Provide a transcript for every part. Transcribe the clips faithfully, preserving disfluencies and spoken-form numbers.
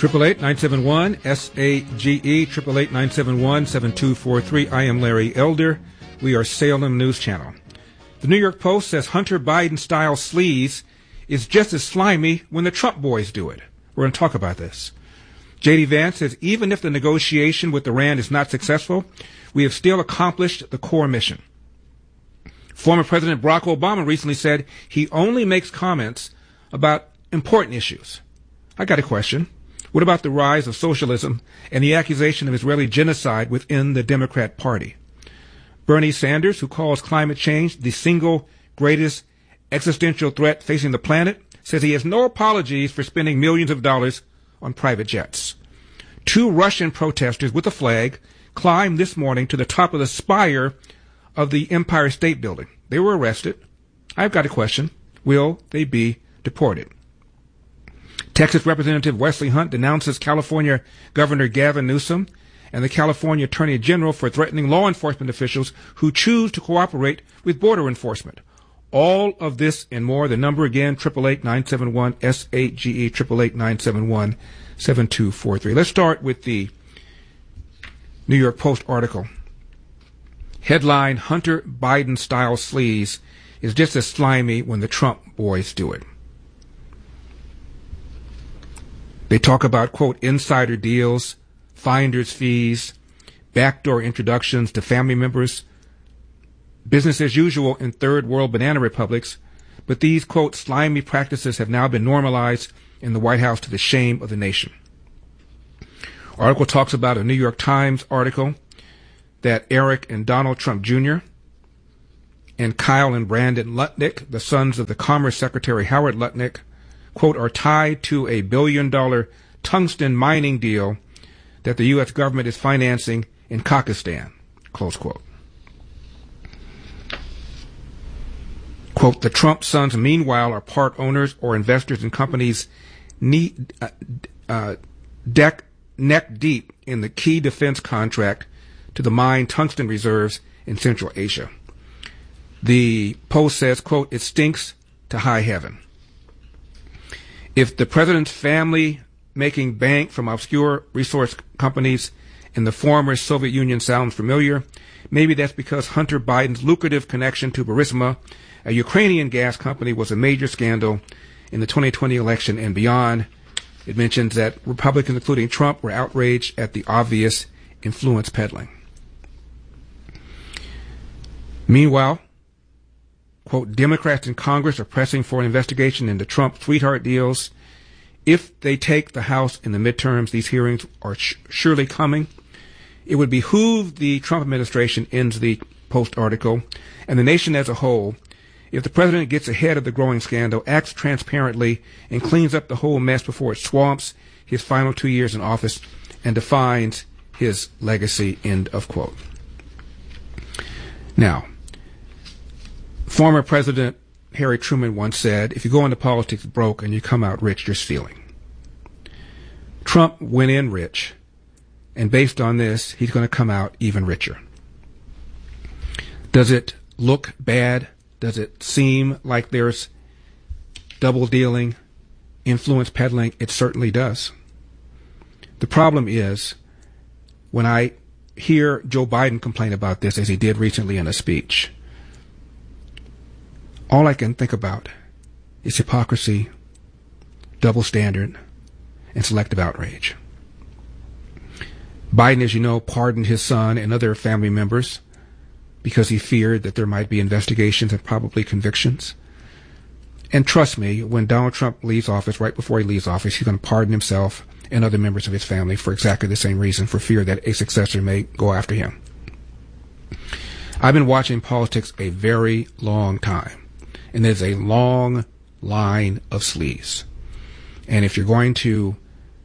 Triple eight nine seven one S A G E, triple eight nine seven one seven two four three. I am Larry Elder. We are Salem News Channel. The New York Post says Hunter Biden-style sleaze is just as slimy when the Trump boys do it. We're going to talk about this. J D Vance says even if the negotiation with Iran is not successful, we have still accomplished the core mission. Former President Barack Obama recently said he only makes comments about important issues. I got a question. What about the rise of socialism and the accusation of Israeli genocide within the Democrat Party? Bernie Sanders, who calls climate change the single greatest existential threat facing the planet, says he has no apologies for spending millions of dollars on private jets. Two Russian protesters with a flag climbed this morning to the top of the spire of the Empire State Building. They were arrested. I've got a question. Will they be deported? Texas Representative Wesley Hunt denounces California Governor Gavin Newsom and the California Attorney General for threatening law enforcement officials who choose to cooperate with border enforcement. All of this and more. The number again, triple eight nine seven one S A G E, triple eight nine seven one seven two four three. Let's start with the New York Post article. Headline, Hunter Biden-style sleaze is just as slimy when the Trump boys do it. They talk about, quote, insider deals, finder's fees, backdoor introductions to family members, business as usual in third world banana republics, but these, quote, slimy practices have now been normalized in the White House to the shame of the nation. Article talks about a New York Times article that Eric and Donald Trump Junior and Kyle and Brandon Lutnick, the sons of the Commerce Secretary Howard Lutnick, quote, are tied to a billion-dollar tungsten mining deal that the U S government is financing in Kazakhstan, close quote. Quote, the Trump sons, meanwhile, are part owners or investors in companies knee, uh, uh, deck, neck deep in the key defense contract to the mine tungsten reserves in Central Asia. The Post says, quote, it stinks to high heaven. If the president's family making bank from obscure resource companies in the former Soviet Union sounds familiar, maybe that's because Hunter Biden's lucrative connection to Burisma, a Ukrainian gas company, was a major scandal in the twenty twenty election and beyond. It mentions that Republicans, including Trump, were outraged at the obvious influence peddling. Meanwhile, quote, Democrats in Congress are pressing for an investigation into Trump sweetheart deals. If they take the House in the midterms, these hearings are sh- surely coming. It would behoove the Trump administration, ends the Post article, and the nation as a whole, if the president gets ahead of the growing scandal, acts transparently, and cleans up the whole mess before it swamps his final two years in office and defines his legacy, end of quote. Now, former President Harry Truman once said, if you go into politics broke and you come out rich, you're stealing. Trump went in rich, and based on this, he's going to come out even richer. Does it look bad? Does it seem like there's double dealing, influence peddling? It certainly does. The problem is, when I hear Joe Biden complain about this, as he did recently in a speech, all I can think about is hypocrisy, double standard, and selective outrage. Biden, as you know, pardoned his son and other family members because he feared that there might be investigations and probably convictions. And trust me, when Donald Trump leaves office, right before he leaves office, he's going to pardon himself and other members of his family for exactly the same reason, for fear that a successor may go after him. I've been watching politics a very long time, and there's a long line of sleaze. And if you're going to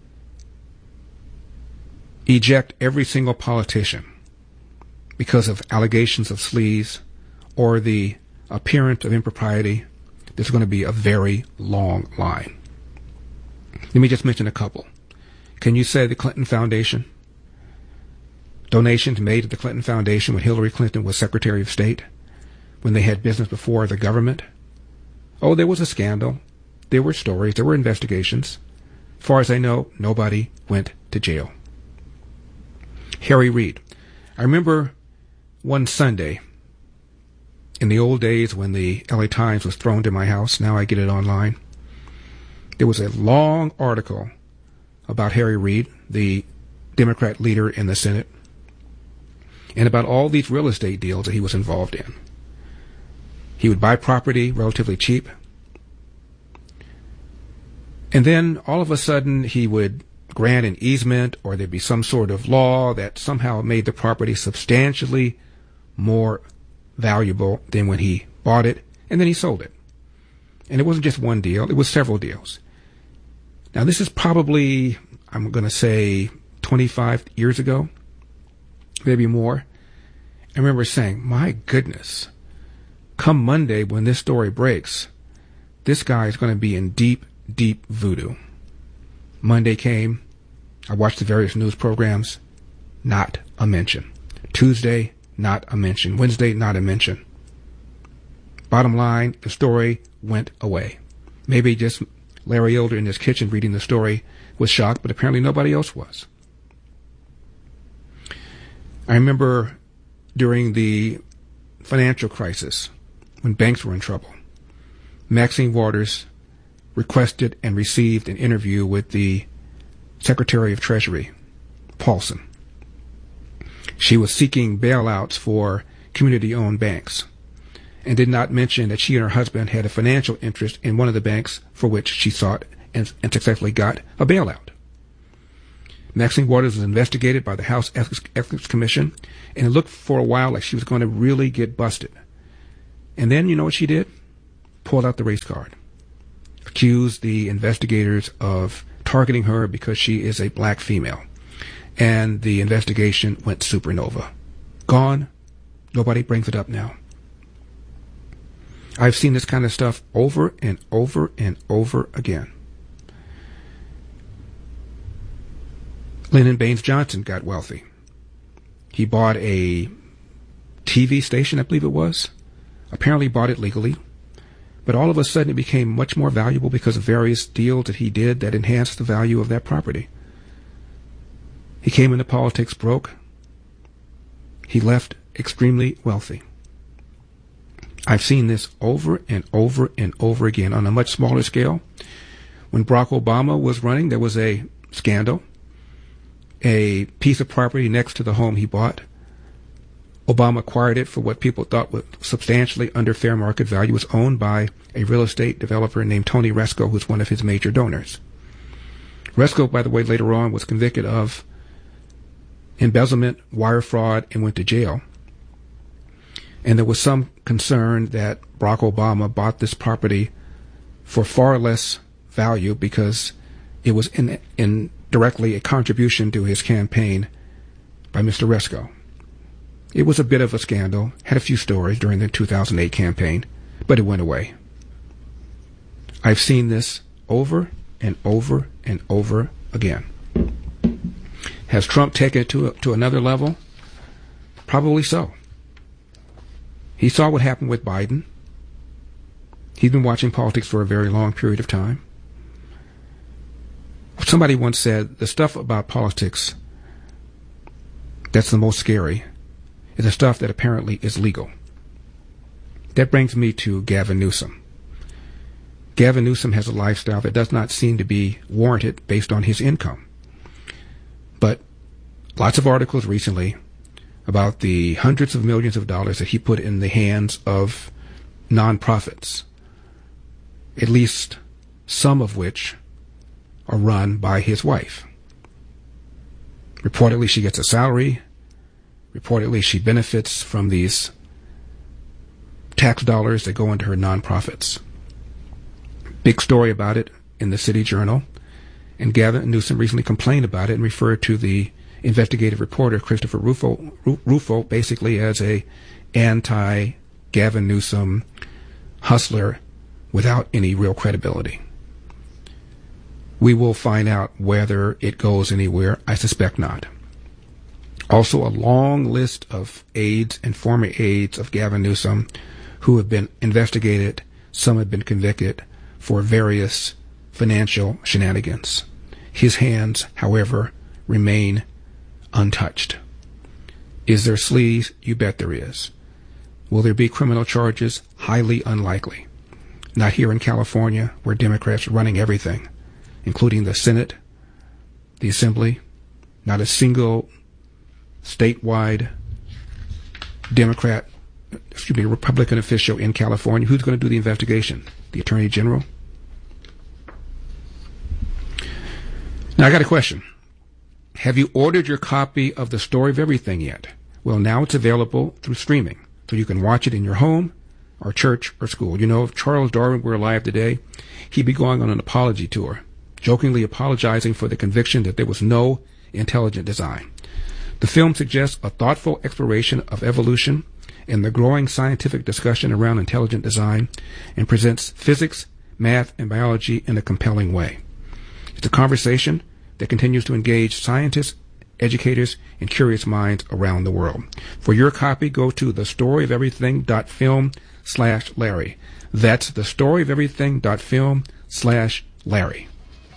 eject every single politician because of allegations of sleaze or the appearance of impropriety, there's going to be a very long line. Let me just mention a couple. Can you say the Clinton Foundation? Donations made to the Clinton Foundation when Hillary Clinton was Secretary of State, when they had business before the government? Oh, there was a scandal. There were stories. There were investigations. As far as I know, nobody went to jail. Harry Reid. I remember one Sunday, in the old days when the L A Times was thrown to my house, now I get it online, there was a long article about Harry Reid, the Democrat leader in the Senate, and about all these real estate deals that he was involved in. He would buy property relatively cheap, and then all of a sudden he would grant an easement, or there'd be some sort of law that somehow made the property substantially more valuable than when he bought it, and then he sold it. And it wasn't just one deal, it was several deals. Now this is probably, I'm going to say, twenty-five years ago, maybe more. I remember saying, my goodness, come Monday when this story breaks, this guy is going to be in deep, deep voodoo. Monday came, I watched the various news programs, not a mention. Tuesday, not a mention. Wednesday, not a mention. Bottom line, the story went away. Maybe just Larry Elder in his kitchen reading the story was shocked, but apparently nobody else was. I remember during the financial crisis, when banks were in trouble, Maxine Waters requested and received an interview with the Secretary of Treasury, Paulson. She was seeking bailouts for community-owned banks and did not mention that she and her husband had a financial interest in one of the banks for which she sought and, and successfully got a bailout. Maxine Waters was investigated by the House Ethics, Ethics Commission, and it looked for a while like she was going to really get busted. And then, you know what she did? Pulled out the race card. Accused the investigators of targeting her because she is a black female. And the investigation went supernova. Gone. Nobody brings it up now. I've seen this kind of stuff over and over and over again. Lyndon Baines Johnson got wealthy. He bought a T V station, I believe it was. Apparently bought it legally. But all of a sudden it became much more valuable because of various deals that he did that enhanced the value of that property. He came into politics broke. He left extremely wealthy. I've seen this over and over and over again on a much smaller scale. When Barack Obama was running, there was a scandal. A piece of property next to the home he bought. Obama acquired it for what people thought was substantially under fair market value. It was owned by a real estate developer named Tony Resco, who's one of his major donors. Resco, by the way, later on was convicted of embezzlement, wire fraud, and went to jail. And there was some concern that Barack Obama bought this property for far less value because it was in, in directly a contribution to his campaign by Mister Resco. It was a bit of a scandal, had a few stories during the two thousand eight campaign, but it went away. I've seen this over and over and over again. Has Trump taken it to, to another level? Probably so. He saw what happened with Biden. He's been watching politics for a very long period of time. Somebody once said, the stuff about politics that's the most scary is the stuff that apparently is legal. That brings me to Gavin Newsom. Gavin Newsom has a lifestyle that does not seem to be warranted based on his income. But lots of articles recently about the hundreds of millions of dollars that he put in the hands of nonprofits, at least some of which are run by his wife. Reportedly, she gets a salary. Reportedly, she benefits from these tax dollars that go into her nonprofits. Big story about it in the City Journal. And Gavin Newsom recently complained about it and referred to the investigative reporter, Christopher Rufo, Rufo basically as a anti-Gavin Newsom hustler without any real credibility. We will find out whether it goes anywhere. I suspect not. Also, a long list of aides and former aides of Gavin Newsom who have been investigated. Some have been convicted for various financial shenanigans. His hands, however, remain untouched. Is there sleaze? You bet there is. Will there be criminal charges? Highly unlikely. Not here in California, where Democrats are running everything, including the Senate, the Assembly. Not a single statewide Democrat, excuse me, Republican official in California. Who's going to do the investigation? The Attorney General? Now, I got a question. Have you ordered your copy of The Story of Everything yet? Well, now it's available through streaming, so you can watch it in your home or church or school. You know, if Charles Darwin were alive today, he'd be going on an apology tour, jokingly apologizing for the conviction that there was no intelligent design. The film suggests a thoughtful exploration of evolution and the growing scientific discussion around intelligent design, and presents physics, math, and biology in a compelling way. It's a conversation that continues to engage scientists, educators, and curious minds around the world. For your copy, go to thestoryoferything.film slash Larry. That's thestoryoferything.film slash Larry.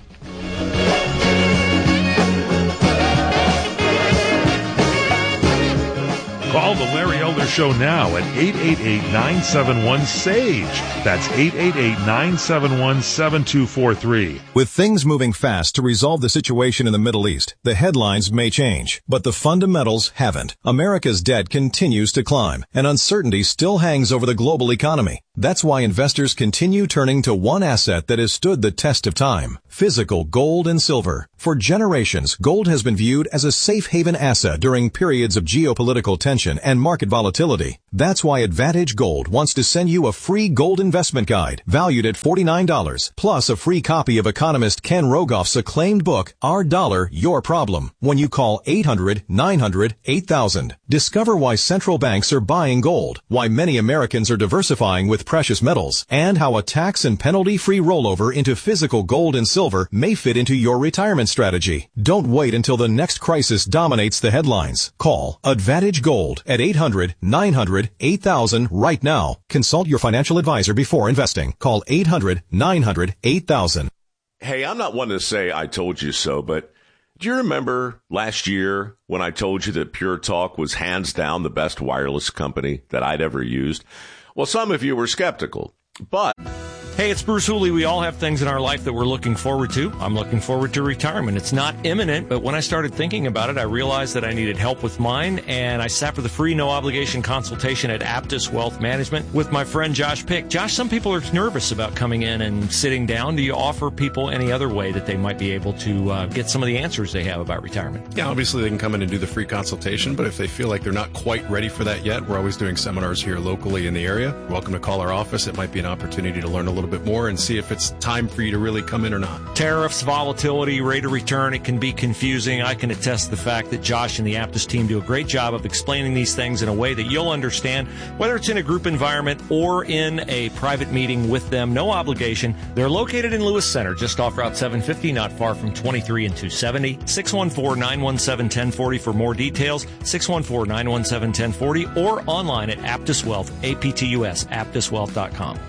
Call the Larry Elder Show now at eight eight eight, nine seven one, S A G E. That's eight eight eight, nine seven one, seven two four three. With things moving fast to resolve the situation in the Middle East, the headlines may change, but the fundamentals haven't. America's debt continues to climb, and uncertainty still hangs over the global economy. That's why investors continue turning to one asset that has stood the test of time: physical gold and silver. For generations, gold has been viewed as a safe haven asset during periods of geopolitical tension and market volatility. That's why Advantage Gold wants to send you a free gold investment guide valued at forty-nine dollars, plus a free copy of economist Ken Rogoff's acclaimed book, Our Dollar, Your Problem, when you call eight hundred, nine hundred, eight thousand. Discover why central banks are buying gold, why many Americans are diversifying with precious metals, and how a tax and penalty-free rollover into physical gold and silver may fit into your retirement strategy. Don't wait until the next crisis dominates the headlines. Call Advantage Gold at eight hundred, nine hundred, eight thousand right now. Consult your financial advisor before investing. Call eight hundred, nine hundred, eight thousand. Hey, I'm not one to say I told you so, but do you remember last year when I told you that Pure Talk was hands down the best wireless company that I'd ever used? Well, some of you were skeptical, but... Hey, it's Bruce Hooley. We all have things in our life that we're looking forward to. I'm looking forward to retirement. It's not imminent, but when I started thinking about it, I realized that I needed help with mine, and I sat for the free, no-obligation consultation at Aptus Wealth Management with my friend Josh Pick. Josh, some people are nervous about coming in and sitting down. Do you offer people any other way that they might be able to uh, get some of the answers they have about retirement? Yeah, obviously they can come in and do the free consultation, but if they feel like they're not quite ready for that yet, we're always doing seminars here locally in the area. You're welcome to call our office. It might be an opportunity to learn a little bit more and see if it's time for you to really come in or not. Tariffs, volatility, rate of return, it can be confusing. I can attest to the fact that Josh and the Aptus team do a great job of explaining these things in a way that you'll understand, whether it's in a group environment or in a private meeting with them. No obligation. They're located in Lewis Center, just off Route seven fifty, not far from twenty-three and two seventy. six one four, nine one seven, one zero four zero for more details. six one four, nine one seven, one zero four zero or online at Aptus Wealth, A P T U S, aptus wealth dot com.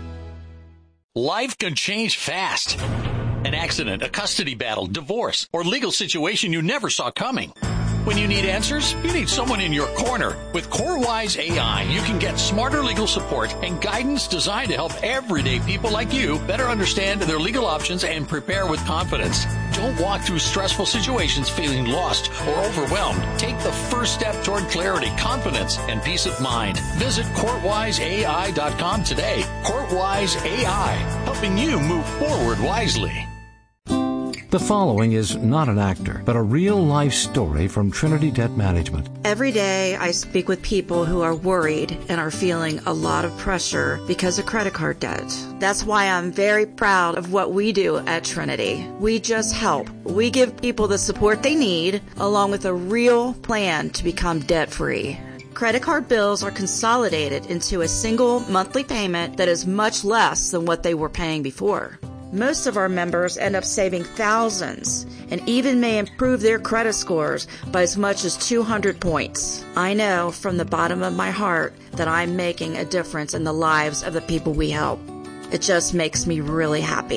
Life can change fast. An accident, a custody battle, divorce, or legal situation you never saw coming. When you need answers, you need someone in your corner. With CoreWise A I, you can get smarter legal support and guidance designed to help everyday people like you better understand their legal options and prepare with confidence. Don't walk through stressful situations feeling lost or overwhelmed. Take the first step toward clarity, confidence, and peace of mind. Visit court wise A I dot com today. CourtWise A I, helping you move forward wisely. The following is not an actor, but a real-life story from Trinity Debt Management. Every day I speak with people who are worried and are feeling a lot of pressure because of credit card debt. That's why I'm very proud of what we do at Trinity. We just help. We give people the support they need, along with a real plan to become debt-free. Credit card bills are consolidated into a single monthly payment that is much less than what they were paying before. Most of our members end up saving thousands and even may improve their credit scores by as much as two hundred points. I know from the bottom of my heart that I'm making a difference in the lives of the people we help. It just makes me really happy.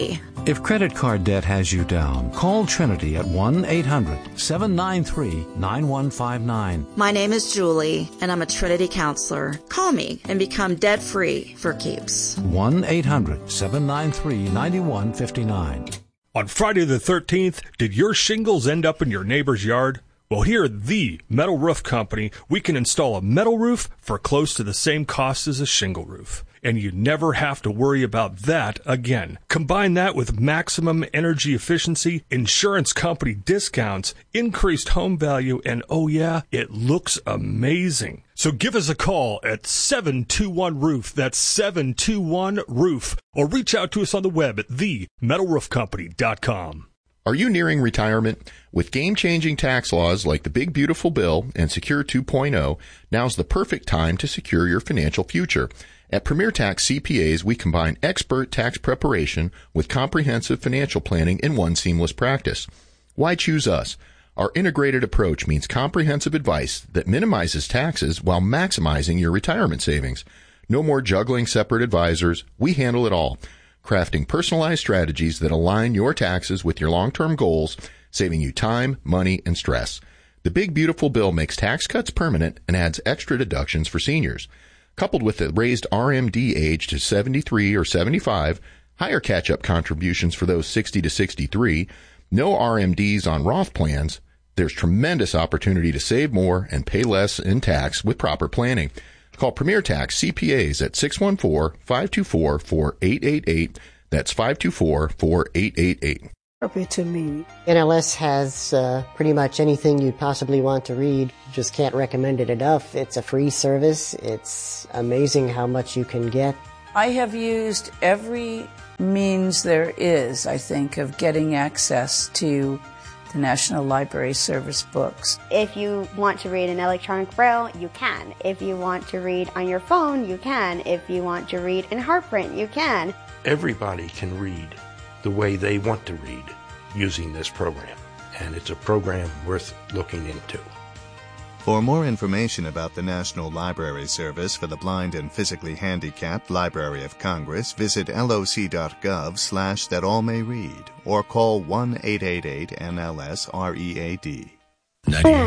If credit card debt has you down, call Trinity at one eight hundred seven nine three nine one five nine. My name is Julie, and I'm a Trinity counselor. Call me and become debt-free for keeps. one eight hundred seven nine three nine one five nine. On Friday the thirteenth, did your shingles end up in your neighbor's yard? Well, here at the Metal Roof Company, we can install a metal roof for close to the same cost as a shingle roof. And you never have to worry about that again. Combine that with maximum energy efficiency, insurance company discounts, increased home value, and oh yeah, it looks amazing. So give us a call at seven two one roof. That's seven two one roof. Or reach out to us on the web at the metal roof company dot com. Are you nearing retirement? With game-changing tax laws like the Big Beautiful Bill and Secure two point oh, now's the perfect time to secure your financial future. At Premier Tax C P As, we combine expert tax preparation with comprehensive financial planning in one seamless practice. Why choose us? Our integrated approach means comprehensive advice that minimizes taxes while maximizing your retirement savings. No more juggling separate advisors. We handle it all, crafting personalized strategies that align your taxes with your long-term goals, saving you time, money, and stress. The Big Beautiful Bill makes tax cuts permanent and adds extra deductions for seniors. Coupled with the raised R M D age to seventy-three or seventy-five, higher catch-up contributions for those sixty to sixty-three, no R M Ds on Roth plans, there's tremendous opportunity to save more and pay less in tax with proper planning. Call Premier Tax C P As at six one four, five two four, four eight eight eight. That's five two four, four eight eight eight. To me. N L S has uh, pretty much anything you'd possibly want to read. Just can't recommend it enough. It's a free service. It's amazing how much you can get. I have used every means there is, I think, of getting access to the National Library Service books. If you want to read in electronic braille, you can. If you want to read on your phone, you can. If you want to read in hard print, you can. Everybody can read the way they want to read using this program, and it's a program worth looking into. For more information about the National Library Service for the Blind and Physically Handicapped Library of Congress, visit loc.gov slash that all may read or call one eight eight eight N L S R E A D.